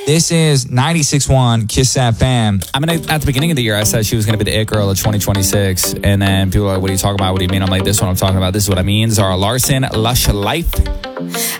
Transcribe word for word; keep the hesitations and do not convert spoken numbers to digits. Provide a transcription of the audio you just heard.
This is ninety-six point one Kiss F M. I mean, at the beginning of the year, I said she was going to be the it girl of twenty twenty-six. And then people are like, what are you talking about? What do you mean? I'm like, this is what I'm talking about. This is what I mean. Zara Larsson, Lush Life.